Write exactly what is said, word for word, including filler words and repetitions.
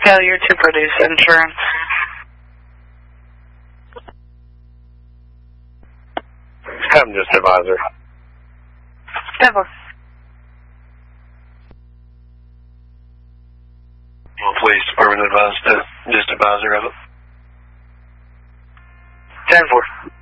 Failure to produce insurance. I'm just advisor. Devil. Well, police department advised to just advisor of it. ten four.